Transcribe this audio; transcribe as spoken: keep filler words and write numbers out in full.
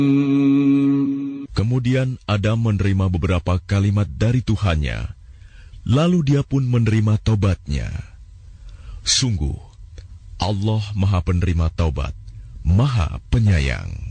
Kemudian Adam menerima beberapa kalimat dari Tuhannya, lalu dia pun menerima taubatnya. Sungguh, Allah Maha Penerima Taubat, Maha Penyayang.